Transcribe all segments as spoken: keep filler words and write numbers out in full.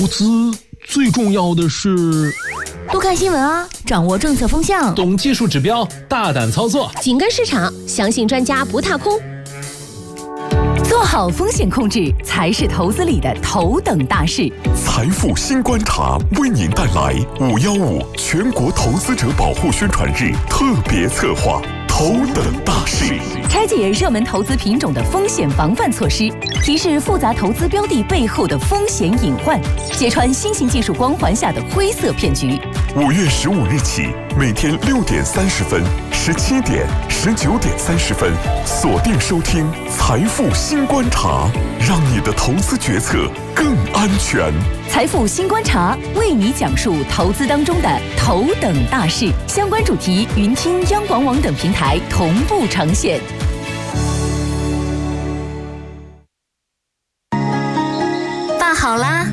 投资最重要的是多看新闻啊，掌握政策风向， 懂技术指标，大胆操作， 紧跟市场，相信专家不踏空。 做好风险控制才是投资里的头等大事。 财富新观察为您带来五一五全国投资者保护宣传日特别策划头等大事， 拆解热门投资品种的风险防范措施，提示复杂投资标的背后的风险隐患，揭穿新型技术光环下的灰色骗局。 五月十五日起，每天六点三十分、十七点、十九点三十分，锁定收听《财富新观察》，让你的投资决策更安全。 财富新观察为你讲述投资当中的头等大事，相关主题云听央广网等平台同步呈现。 饭好啦。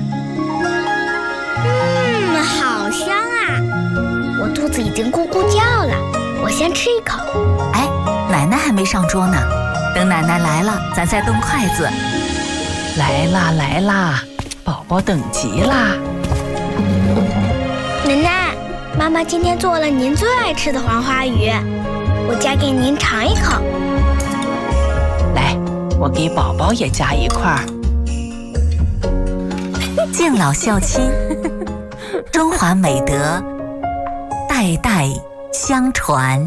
嗯，好香啊！我肚子已经咕咕叫了，我先吃一口。 哎，奶奶还没上桌呢，等奶奶来了，咱再动筷子。 来啦来啦，宝宝等急啦！ 奶奶，妈妈今天做了您最爱吃的黄花鱼，我夹给您尝一口。 来，我给宝宝也夹一块儿。 敬老孝亲，中华美德代代相传。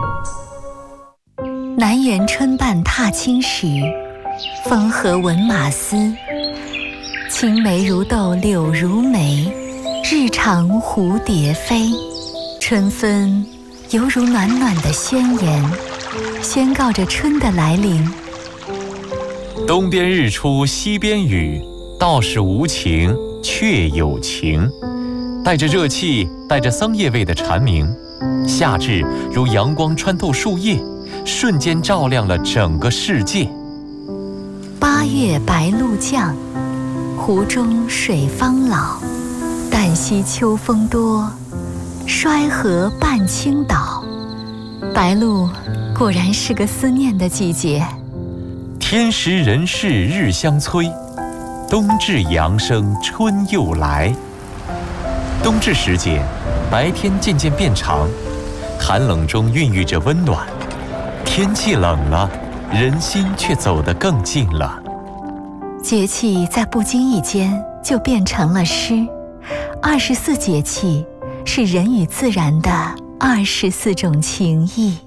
南园春半踏青时，风和闻马嘶。青梅如豆柳如眉，日长蝴蝶飞。春分犹如暖暖的宣言，宣告着春的来临。 东边日出西边雨，道是无晴却有晴。带着热气，带着桑叶味的蝉鸣，夏至如阳光穿透树叶，瞬间照亮了整个世界。 八月白露降，湖中水方老。旦夕秋风多，衰河半倾倒。白露果然是个思念的季节。 天时人事日相催，冬至阳生春又来。冬至时节，白天渐渐变长，寒冷中孕育着温暖。天气冷了，人心却走得更近了。 节气在不经意间就变成了诗。二十四节气是人与自然的二十四种情谊。